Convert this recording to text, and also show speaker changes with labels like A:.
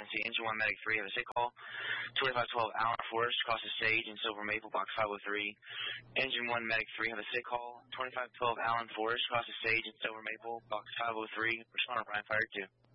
A: emergency. Engine 1 Medic 3, have a sick call. 2512 Allen Forest, across the stage in Silver Maple, box 503. Engine 1 Medic 3, have a sick call. 2512 Allen Forest, across the stage in Silver Maple, box 503. Responder Brian, fire 2.